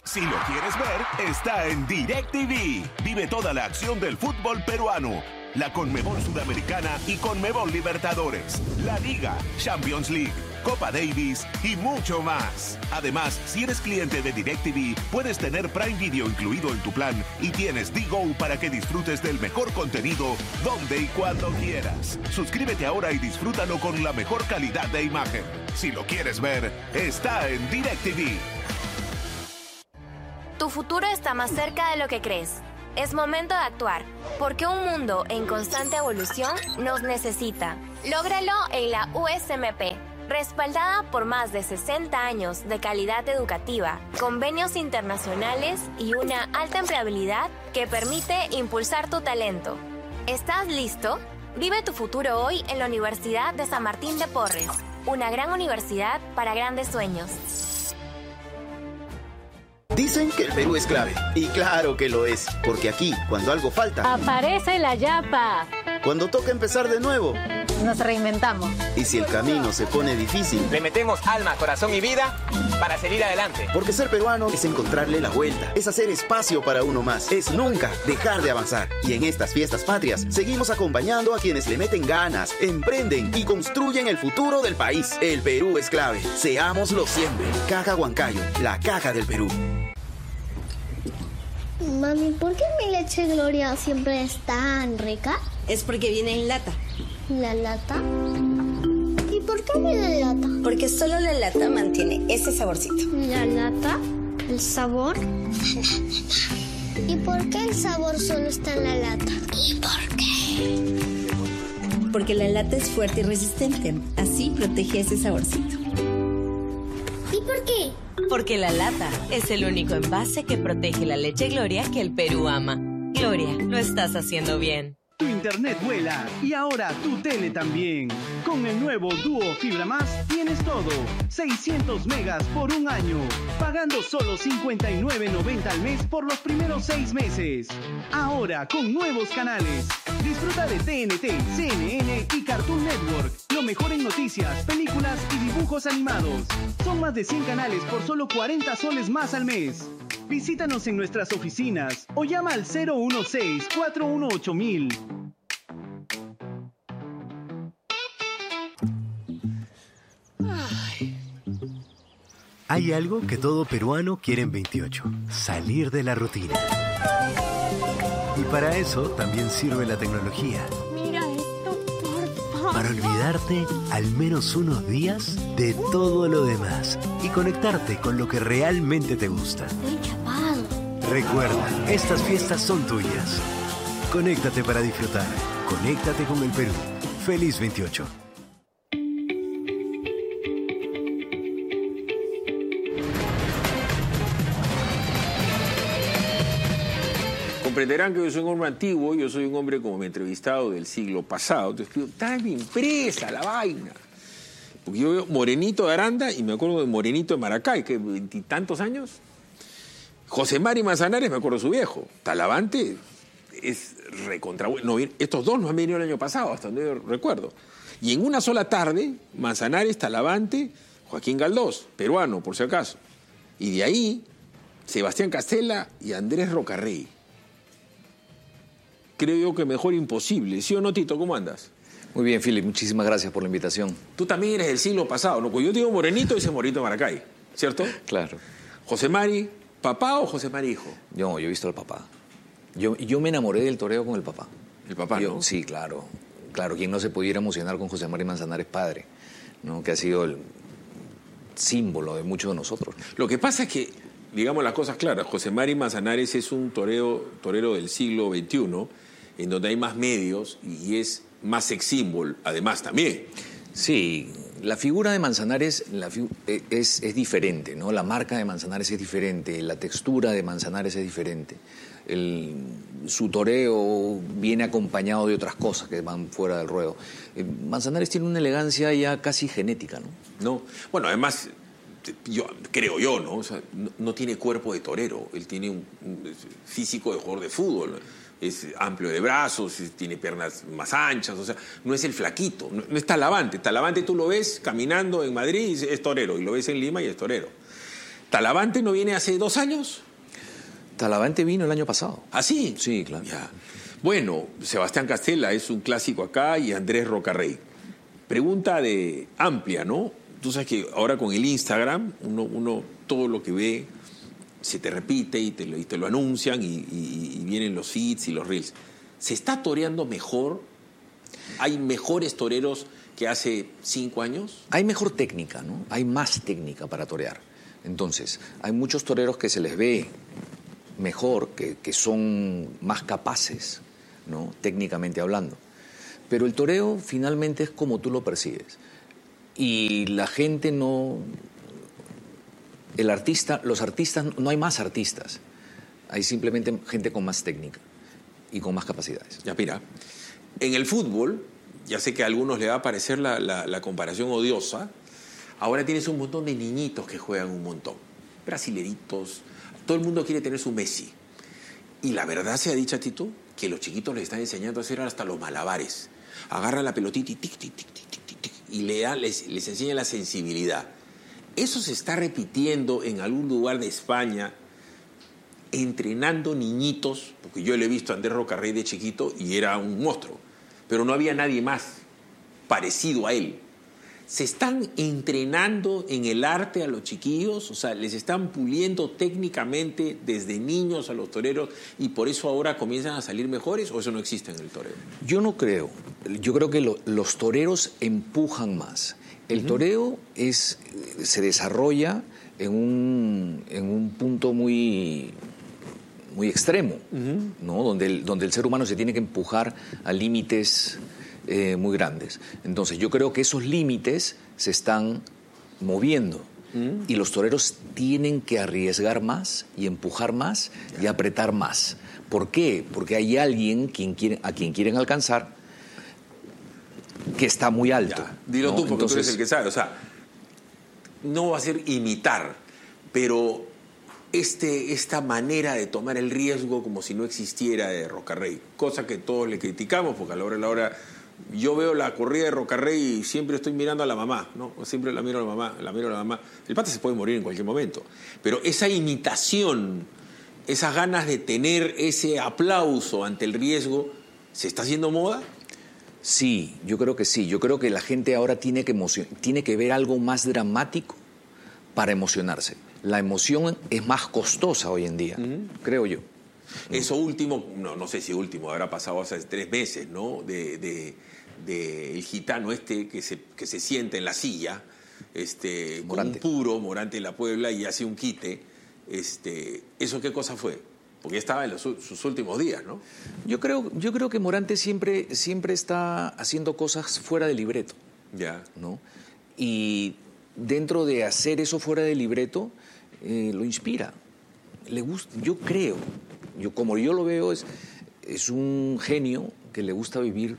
Si lo quieres ver, está en DirecTV. Vive toda la acción del fútbol peruano, la Conmebol Sudamericana y Conmebol Libertadores, la Liga, Champions League, Copa Davis y mucho más. Además, si eres cliente de DirecTV, puedes tener Prime Video incluido en tu plan y tienes Digo para que disfrutes del mejor contenido donde y cuando quieras. Suscríbete ahora y disfrútalo con la mejor calidad de imagen. Si lo quieres ver, está en DirecTV. Tu futuro está más cerca de lo que crees. Es momento de actuar, porque un mundo en constante evolución nos necesita. Lógralo en la USMP, respaldada por más de 60 años de calidad educativa, convenios internacionales y una alta empleabilidad que permite impulsar tu talento. ¿Estás listo? Vive tu futuro hoy en la Universidad de San Martín de Porres, una gran universidad para grandes sueños. Dicen que el Perú es clave, y claro que lo es, porque aquí, cuando algo falta, aparece la yapa. Cuando toca empezar de nuevo, nos reinventamos. Y si el camino se pone difícil, le metemos alma, corazón y vida para seguir adelante. Porque ser peruano es encontrarle la vuelta, es hacer espacio para uno más, es nunca dejar de avanzar. Y en estas fiestas patrias, seguimos acompañando a quienes le meten ganas, emprenden y construyen el futuro del país. El Perú es clave, seámoslo siempre. Caja Huancayo, la caja del Perú. Mami, ¿por qué mi leche Gloria siempre es tan rica? Es porque viene en lata. ¿La lata? ¿Y por qué viene en lata? Porque solo la lata mantiene ese saborcito. ¿La lata? ¿El sabor? ¿Y por qué el sabor solo está en la lata? ¿Y por qué? Porque la lata es fuerte y resistente. Así protege ese saborcito. ¿Y por qué? Porque la lata es el único envase que protege la leche Gloria que el Perú ama. Gloria, lo estás haciendo bien. Tu internet vuela y ahora tu tele también. Con el nuevo Duo Fibra Más tienes todo. 600 megas por un año. Pagando solo $59.90 al mes por los primeros 6 meses. Ahora con nuevos canales. Disfruta de TNT, CNN y Cartoon Network. Lo mejor en noticias, películas y dibujos animados. Son más de 100 canales por solo 40 soles más al mes. Visítanos en nuestras oficinas o llama al 016-418-1000. Hay algo que todo peruano quiere en 28, salir de la rutina. Y para eso también sirve la tecnología. Mira esto, por favor. Para olvidarte al menos unos días de todo lo demás y conectarte con lo que realmente te gusta. Estoy chapado. Recuerda, estas fiestas son tuyas. Conéctate para disfrutar. Conéctate con el Perú. Feliz 28. Comprenderán que yo soy un hombre antiguo, yo soy un hombre como me he entrevistado del siglo pasado. Entonces digo, está bien impresa la vaina. Porque yo veo Morenito de Aranda y me acuerdo de Morenito de Maracay, que 20 y tantos años. José Mari Manzanares, me acuerdo de su viejo. Talavante es recontra... No, estos dos no han venido el año pasado, hasta donde yo recuerdo. Y en una sola tarde, Manzanares, Talavante, Joaquín Galdós, peruano, por si acaso. Y de ahí, Sebastián Castella y Andrés Rocarrey. Creo yo que mejor imposible. ¿Sí o no, Tito? ¿Cómo andas? Muy bien, Philip. Muchísimas gracias por la invitación. Tú también eres del siglo pasado, ¿no? Pues yo te digo Morenito y dice Morenito de Maracay, ¿cierto? Claro. ¿José Mari papá o José Mari hijo? Yo he visto al papá. Yo me enamoré del toreo con el papá. ¿El papá, no? Sí, claro. Claro, ¿quién no se pudiera emocionar con José Mari Manzanares padre? ¿No? Que ha sido el símbolo de muchos de nosotros. Lo que pasa es que, digamos las cosas claras, José Mari Manzanares es un torero del siglo XXI, en donde hay más medios y es más sex symbol, además también. Sí, la figura de Manzanares es diferente, ¿no? La marca de Manzanares es diferente, la textura de Manzanares es diferente. Su toreo viene acompañado de otras cosas que van fuera del ruedo. Manzanares tiene una elegancia ya casi genética, ¿no? No, bueno, además, creo yo, ¿no? O sea, no tiene cuerpo de torero, él tiene un físico de jugador de fútbol. Es amplio de brazos, tiene piernas más anchas, o sea, no es el flaquito, no es Talavante. Talavante tú lo ves caminando en Madrid y es torero, y lo ves en Lima y es torero. ¿Talavante no viene hace 2 años? Talavante vino el año pasado. ¿Ah, sí? Sí, claro. Ya. Bueno, Sebastián Castella es un clásico acá y Andrés Rocarrey. Pregunta de amplia, ¿no? Tú sabes que ahora con el Instagram, uno todo lo que ve se te repite y te lo anuncian y vienen los feeds y los reels. ¿Se está toreando mejor? ¿Hay mejores toreros que hace 5 años? Hay mejor técnica, ¿no? Hay más técnica para torear. Entonces, hay muchos toreros que se les ve mejor, que son más capaces, ¿no? Técnicamente hablando. Pero el toreo finalmente es como tú lo percibes. Y la gente no... Los artistas, no hay más artistas. Hay simplemente gente con más técnica y con más capacidades. Ya, mira, en el fútbol, ya sé que a algunos les va a parecer la comparación odiosa, ahora tienes un montón de niñitos que juegan un montón. Brasileritos, todo el mundo quiere tener su Messi. Y la verdad sea dicha, Tito, que los chiquitos les están enseñando a hacer hasta los malabares. Agarran la pelotita y tic, tic, tic, tic, tic, tic, y les enseñan la sensibilidad. Eso se está repitiendo en algún lugar de España, entrenando niñitos, porque yo le he visto a Andrés Rocarrey de chiquito y era un monstruo, pero no había nadie más parecido a él. ¿Se están entrenando en el arte a los chiquillos? O sea, ¿les están puliendo técnicamente desde niños a los toreros y por eso ahora comienzan a salir mejores o eso no existe en el toreo? Yo no creo. Yo creo que los toreros empujan más. El toreo se desarrolla en un punto muy extremo, ¿no? Donde el ser humano se tiene que empujar a límites muy grandes. Entonces yo creo que esos límites se están moviendo y los toreros tienen que arriesgar más y empujar más y apretar más. ¿Por qué? Porque hay alguien a quien quieren alcanzar que está muy alto. Ya, dilo, ¿no? Tú, porque entonces, tú eres el que sabe. O sea, no va a ser imitar, pero esta manera de tomar el riesgo como si no existiera de Rocarrey, cosa que todos le criticamos, porque a la hora de la hora yo veo la corrida de Rocarrey y siempre estoy mirando a la mamá, ¿no? Siempre la miro a la mamá. El pata se puede morir en cualquier momento, pero esa imitación, esas ganas de tener ese aplauso ante el riesgo, ¿se está haciendo moda? Sí, yo creo que sí. Yo creo que la gente ahora tiene que ver algo más dramático para emocionarse. La emoción es más costosa hoy en día, creo yo. Eso último, no sé si último, habrá pasado hace 3 meses, ¿no? De el gitano que se sienta en la silla, con un puro, Morante de la Puebla, y hace un quite. ¿Eso qué cosa fue? Porque estaba en sus últimos días, ¿no? Yo creo que Morante siempre está haciendo cosas fuera de libreto. Ya. ¿No? Y dentro de hacer eso fuera de libreto, lo inspira. Le gusta, yo creo, como yo lo veo, es un genio que le gusta vivir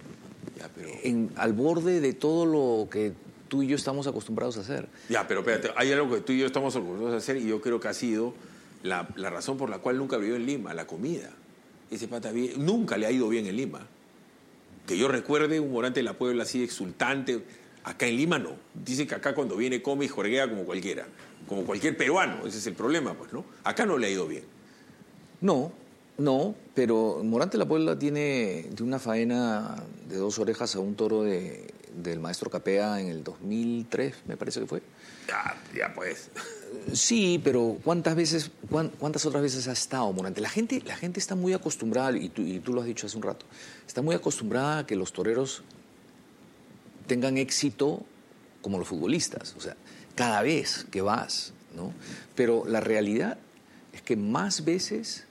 al borde de todo lo que tú y yo estamos acostumbrados a hacer. Ya, pero espérate, hay algo que tú y yo estamos acostumbrados a hacer y yo creo que ha sido la razón por la cual nunca vivió en Lima, la comida. Ese pata nunca le ha ido bien en Lima. Que yo recuerde un Morante de la Puebla así exultante. Acá en Lima no. Dice que acá cuando viene come y jorguea como cualquiera. Como cualquier peruano. Ese es el problema, pues, ¿no? Acá no le ha ido bien. No, pero Morante de la Puebla tiene una faena de 2 orejas a un toro del maestro Capea en el 2003, me parece que fue. Ya pues. Sí, pero ¿cuántas otras veces ha estado Morante? La gente está muy acostumbrada, y tú lo has dicho hace un rato, está muy acostumbrada a que los toreros tengan éxito como los futbolistas, o sea, cada vez que vas, ¿no? Pero la realidad es que más veces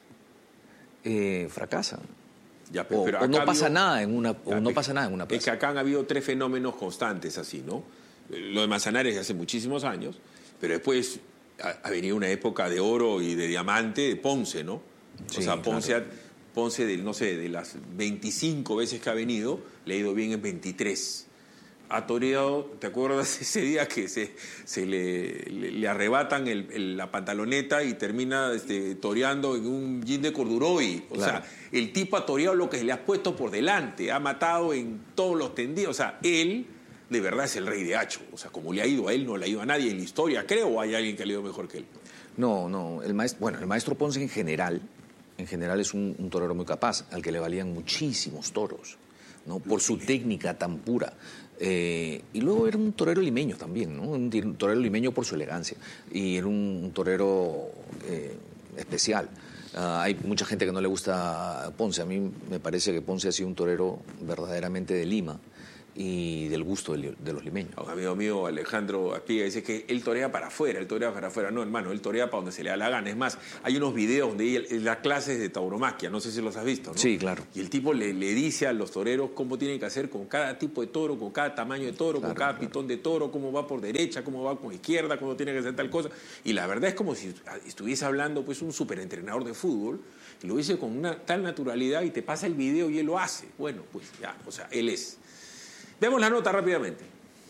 fracasan. Ya, pero no pasa nada en una plaza. Es que acá han habido 3 fenómenos constantes así, ¿no? Lo de Manzanares de hace muchísimos años, pero después ha venido una época de oro y de diamante de Ponce, ¿no? Sí, o sea, Ponce de las 25 veces que ha venido, le ha ido bien en 23. Ha toreado, ¿te acuerdas ese día que se le arrebatan la pantaloneta y termina toreando en un jean de corduroy? O sea, el tipo ha toreado lo que le has puesto por delante, ha matado en todos los tendidos. O sea, él de verdad es el rey de Hacho. O sea, como le ha ido a él, no le ha ido a nadie en la historia, creo, o hay alguien que le ha ido mejor que él. No, el maestro Ponce en general es un torero muy capaz, al que le valían muchísimos toros, ¿no? Por su técnica tan pura. Y luego era un torero limeño también, ¿no? Un torero limeño por su elegancia. Y era un torero especial. Hay mucha gente que no le gusta Ponce. A mí me parece que Ponce ha sido un torero verdaderamente de Lima y del gusto de los limeños. Un amigo mío, Alejandro Aspiga, dice que él torea para afuera, No, hermano, él torea para donde se le da la gana. Es más, hay unos videos donde él da clases de tauromaquia, no sé si los has visto, ¿no? Sí, claro. Y el tipo le dice a los toreros cómo tienen que hacer con cada tipo de toro, con cada tamaño de toro, con cada pitón de toro, cómo va por derecha, cómo va con izquierda, cómo tiene que hacer tal cosa. Y la verdad es como si estuviese hablando pues un superentrenador de fútbol, y lo dice con una tal naturalidad y te pasa el video y él lo hace. Bueno, pues ya, o sea, él es. Vemos la nota rápidamente.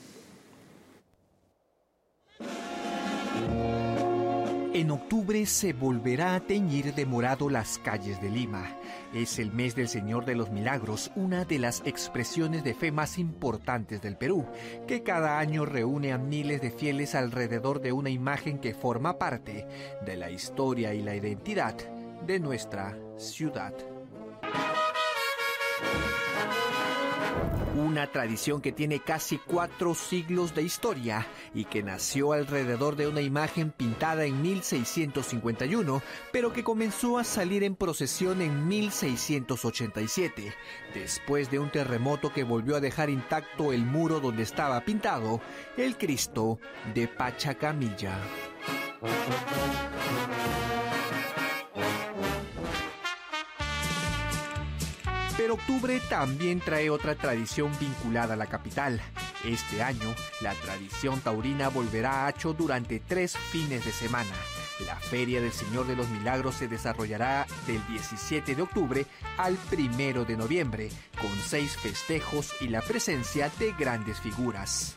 En octubre se volverá a teñir de morado las calles de Lima. Es el mes del Señor de los Milagros, una de las expresiones de fe más importantes del Perú, que cada año reúne a miles de fieles alrededor de una imagen que forma parte de la historia y la identidad de nuestra ciudad. Una tradición que tiene casi 4 siglos de historia y que nació alrededor de una imagen pintada en 1651, pero que comenzó a salir en procesión en 1687, después de un terremoto que volvió a dejar intacto el muro donde estaba pintado el Cristo de Pachacamilla. Pero octubre también trae otra tradición vinculada a la capital. Este año, la tradición taurina volverá a Acho durante 3 fines de semana. La Feria del Señor de los Milagros se desarrollará del 17 de octubre al 1 de noviembre, con 6 festejos y la presencia de grandes figuras.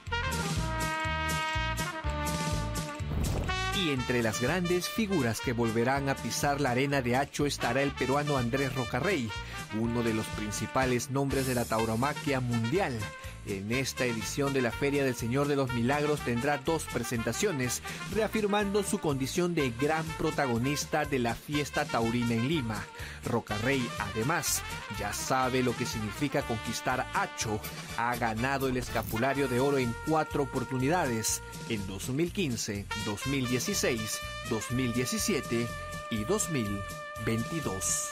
Y entre las grandes figuras que volverán a pisar la arena de Acho estará el peruano Andrés Rocarrey, uno de los principales nombres de la tauromaquia mundial. En esta edición de la Feria del Señor de los Milagros tendrá 2 presentaciones, reafirmando su condición de gran protagonista de la fiesta taurina en Lima. Rocarrey, además, ya sabe lo que significa conquistar Acho. Ha ganado el escapulario de oro en 4 oportunidades, en 2015, 2016, 2017 y 2022.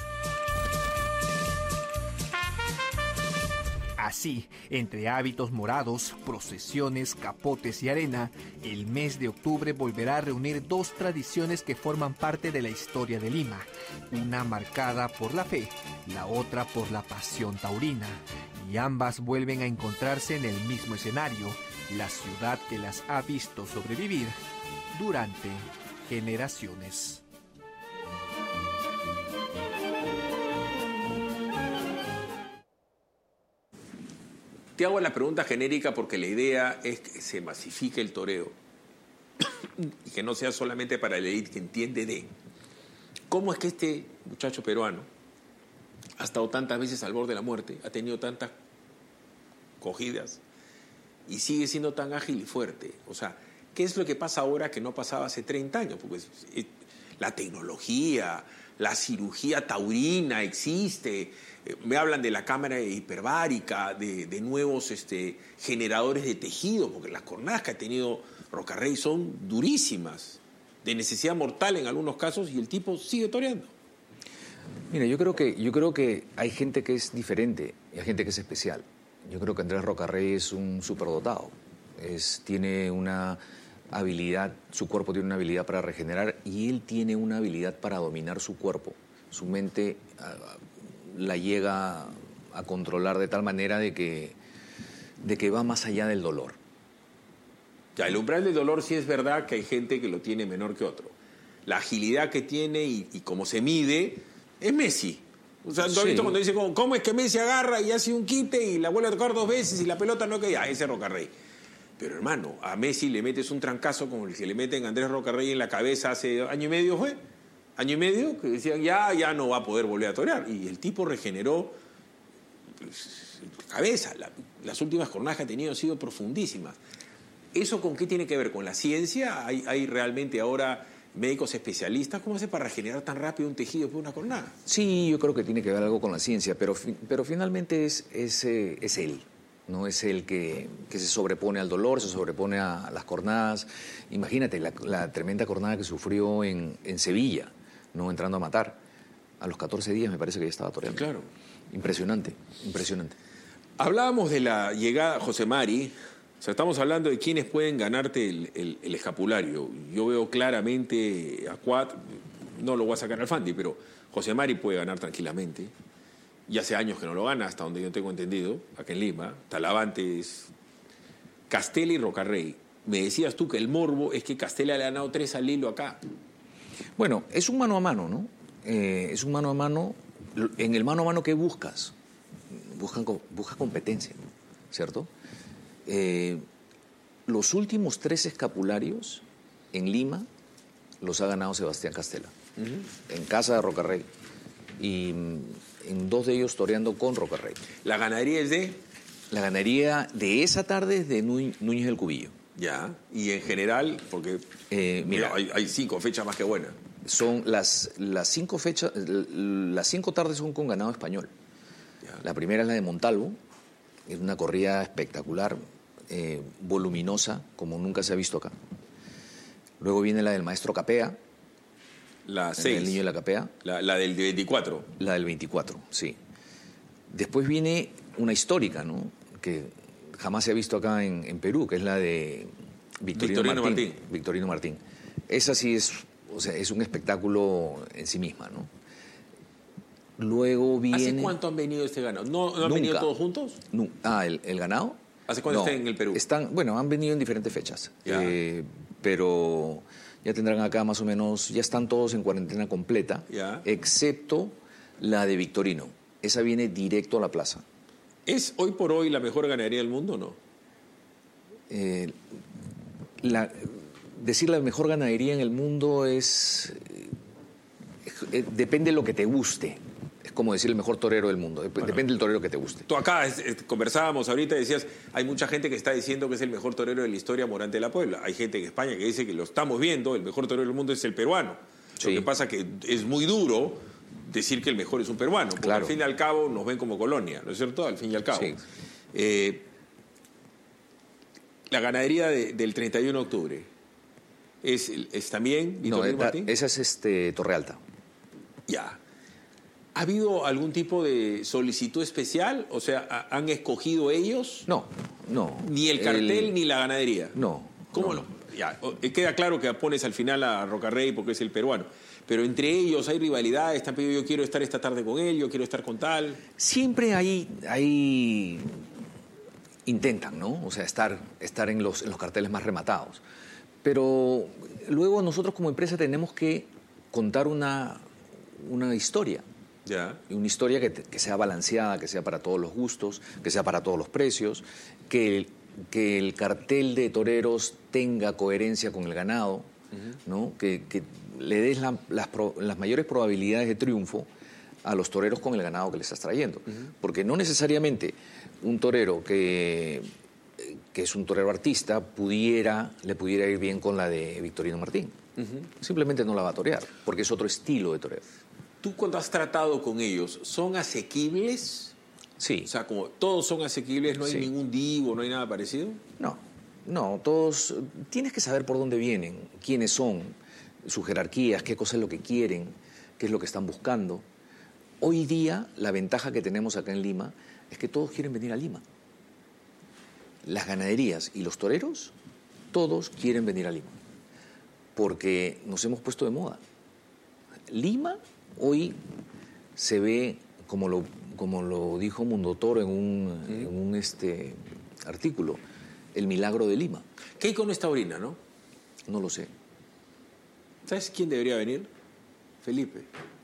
Así, entre hábitos morados, procesiones, capotes y arena, el mes de octubre volverá a reunir 2 tradiciones que forman parte de la historia de Lima, una marcada por la fe, la otra por la pasión taurina, y ambas vuelven a encontrarse en el mismo escenario, la ciudad que las ha visto sobrevivir durante generaciones. Te hago la pregunta genérica porque la idea es que se masifique el toreo y que no sea solamente para la élite que entiende de cómo es que este muchacho peruano ha estado tantas veces al borde de la muerte, ha tenido tantas cogidas y sigue siendo tan ágil y fuerte. O sea, ¿qué es lo que pasa ahora que no pasaba hace 30 años? Porque la tecnología, la cirugía taurina existe. Me hablan de la cámara hiperbárica, de nuevos generadores de tejido, porque las cornadas que ha tenido Rocarrey son durísimas, de necesidad mortal en algunos casos, y el tipo sigue toreando. Mira, yo creo que hay gente que es diferente y hay gente que es especial. Yo creo que Andrés Rocarrey es un superdotado. Tiene una habilidad, su cuerpo tiene una habilidad para regenerar y él tiene una habilidad para dominar su cuerpo. Su mente la llega a controlar de tal manera de que va más allá del dolor. Ya, el umbral del dolor sí es verdad que hay gente que lo tiene menor que otro. La agilidad que tiene y cómo se mide es Messi. O sea, ¿tú has visto cuando dice cómo es que Messi agarra y hace un quite y la vuelve a tocar 2 veces y la pelota no queda? Ese es Rocarrey. Pero hermano, a Messi le metes un trancazo como el que le meten a Andrés Rocarrey en la cabeza hace año y medio, ¿fue? Año y medio, que decían ya no va a poder volver a torear. Y el tipo regeneró cabeza. Las últimas jornadas que ha tenido han sido profundísimas. ¿Eso con qué tiene que ver? ¿Con la ciencia? ¿Hay realmente ahora médicos especialistas. ¿Cómo hace para regenerar tan rápido un tejido después de una cornada? Sí, yo creo que tiene que ver algo con la ciencia, pero finalmente es él. ¿No? Es el que se sobrepone al dolor, se sobrepone a las cornadas. Imagínate la tremenda cornada que sufrió en Sevilla, ¿no? Entrando a matar. A los 14 días me parece que ya estaba toreando. Claro. Impresionante, impresionante. Hablábamos de la llegada, José Mari, o sea, estamos hablando de quiénes pueden ganarte el escapulario. Yo veo claramente a Cuat, no lo voy a sacar al Fandi, pero José Mari puede ganar tranquilamente. Y hace años que no lo gana, hasta donde yo tengo entendido, acá en Lima. Talavantes, Castella y Rocarrey. Me decías tú que el morbo es que Castella le ha ganado 3 al hilo acá. Bueno, es un mano a mano, ¿no? Es un mano a mano. En el mano a mano, ¿qué buscas? Buscas competencia, ¿cierto? Los últimos 3 escapularios en Lima los ha ganado Sebastián Castella. En casa de Rocarrey. Y en 2 de ellos toreando con Rocarrey. ¿La ganadería es de? La ganadería de esa tarde es de Núñez del Cubillo. Ya, y en general, porque mira, hay 5 fechas más que buenas. Son las 5 fechas, las 5 tardes son con ganado español. Ya. La primera es la de Montalvo, es una corrida espectacular, voluminosa, como nunca se ha visto acá. Luego viene la del maestro Capea. La 6. El niño de la Capea. La del 24. La del 24, sí. Después viene una histórica, ¿no? Que jamás se ha visto acá en Perú, que es la de Victorino Martín. Victorino Martín. Esa sí es, o sea, es un espectáculo en sí misma, ¿no? Luego viene... ¿Hace cuánto han venido este ganado? ¿No han venido todos juntos? No. ¿El ganado? ¿Hace cuánto están en el Perú? Bueno, han venido en diferentes fechas. Pero... ya tendrán acá más o menos, ya están todos en cuarentena completa, excepto la de Victorino. Esa viene directo a la plaza. ¿Es hoy por hoy la mejor ganadería del mundo o no? Decir la mejor ganadería en el mundo depende de lo que te guste. Es como decir el mejor torero del mundo. Depende del torero que te guste. Tú acá conversábamos ahorita y decías, hay mucha gente que está diciendo que es el mejor torero de la historia, Morante de la Puebla. Hay gente en España que dice que lo estamos viendo, el mejor torero del mundo es el peruano. Sí. Lo que pasa es que es muy duro decir que el mejor es un peruano, porque al fin y al cabo nos ven como colonia, ¿no es cierto? Al fin y al cabo. Sí. La ganadería del 31 de octubre, ¿es también Victorino Martín? Esa es Torrealta. Ya. ¿Ha habido algún tipo de solicitud especial? O sea, ¿han escogido ellos? No. ¿Ni el cartel ni la ganadería? No. ¿Cómo no? Ya, queda claro que pones al final a Rocarrey porque es el peruano. Pero entre ellos hay rivalidades, te han pedido, yo quiero estar esta tarde con él, yo quiero estar con tal. Siempre hay intentan, ¿no? O sea, estar en los carteles más rematados. Pero luego nosotros como empresa tenemos que contar una historia. Una historia que sea balanceada, que sea para todos los gustos, que sea para todos los precios, que el cartel de toreros tenga coherencia con el ganado, ¿no? Que le des las mayores probabilidades de triunfo a los toreros con el ganado que le estás trayendo. Porque no necesariamente un torero que es un torero artista le pudiera ir bien con la de Victorino Martín. Simplemente no la va a torear, porque es otro estilo de torero. ¿Tú cuando has tratado con ellos, son asequibles? Sí. O sea, como todos son asequibles, no hay ningún divo, no hay nada parecido. No, todos... Tienes que saber por dónde vienen, quiénes son, sus jerarquías, qué cosa es lo que quieren, qué es lo que están buscando. Hoy día, la ventaja que tenemos acá en Lima es que todos quieren venir a Lima. Las ganaderías y los toreros, todos quieren venir a Lima. Porque nos hemos puesto de moda. Lima... hoy se ve, como lo dijo Mundotoro en un artículo, el milagro de Lima. ¿Qué icono es taurina, no? No lo sé. ¿Sabes quién debería venir? Felipe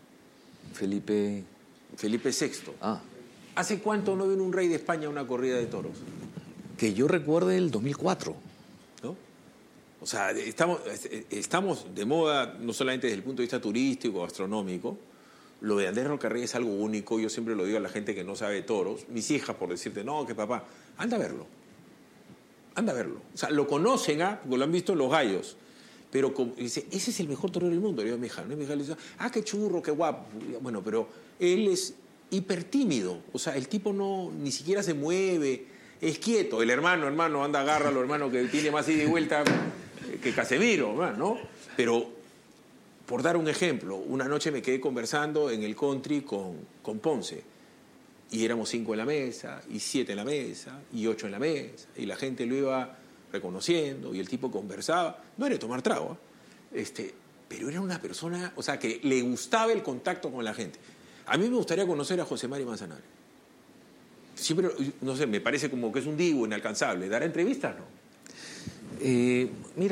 VI. ¿Hace cuánto no viene un rey de España a una corrida de toros? Que yo recuerde el 2004. ¿No? O sea, estamos de moda, no solamente desde el punto de vista turístico, gastronómico. Lo de Andrés Rocarrey es algo único. Yo siempre lo digo a la gente que no sabe de toros. Mis hijas, por decirte, no, que papá, anda a verlo. O sea, lo conocen, porque lo han visto en los gallos. Pero dice, ese es el mejor torero del mundo. Le digo a mi hija, ¿no? Mi hija le dice, qué churro, qué guapo. Bueno, pero él es hiper tímido. O sea, el tipo ni siquiera se mueve, es quieto. El hermano, anda, agárralo, hermano, que tiene más ida y vuelta que Casemiro, ¿no? Pero, por dar un ejemplo, una noche me quedé conversando en el country con Ponce. Y éramos 5 en la mesa, y 7 en la mesa, y 8 en la mesa. Y la gente lo iba reconociendo, y el tipo conversaba. No era de tomar trago, pero era una persona, o sea, que le gustaba el contacto con la gente. A mí me gustaría conocer a José Mari Manzanares. Siempre, no sé, me parece como que es un divo inalcanzable. ¿Dará entrevistas, no? Mira,